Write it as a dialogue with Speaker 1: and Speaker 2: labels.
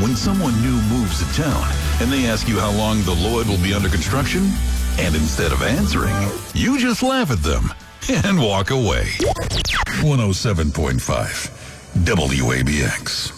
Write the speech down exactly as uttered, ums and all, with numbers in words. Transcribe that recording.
Speaker 1: when someone new moves to town and they ask you how long the Lloyd will be under construction? And instead of answering, you just laugh at them and walk away. one oh seven point five W A B X.